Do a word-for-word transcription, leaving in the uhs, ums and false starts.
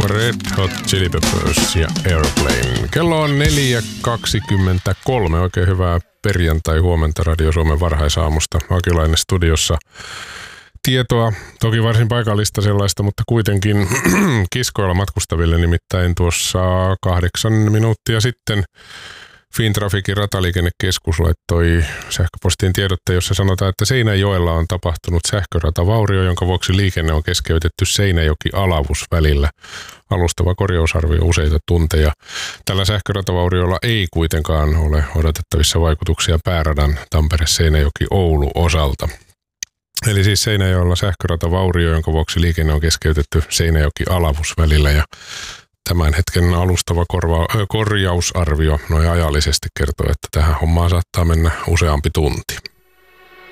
Red Hot Chili Peppers ja Airplane. Kello on neljä kaksikymmentäkolme. Oikein hyvää perjantai-huomenta Radio Suomen varhaisaamusta. Vakiolainen studiossa. Tietoa, toki varsin paikallista sellaista, mutta kuitenkin kiskoilla matkustaville, nimittäin tuossa kahdeksan minuuttia sitten Fintraficin rataliikennekeskus laittoi sähköpostiin tiedotteen, jossa sanotaan, että Seinäjoella on tapahtunut sähköratavaurio, jonka vuoksi liikenne on keskeytetty Seinäjoki-Alavus välillä. Alustava korjausarvio useita tunteja. Tällä sähköratavauriolla ei kuitenkaan ole odotettavissa vaikutuksia pääradan Tampere-Seinäjoki-Oulu osalta. Eli siis Seinäjoella sähköratavaurio, jonka vuoksi liikenne on keskeytetty Seinäjoki-Alavus välillä ja tämän hetken alustava korva, korjausarvio noin ajallisesti kertoo, että tähän hommaan saattaa mennä useampi tunti.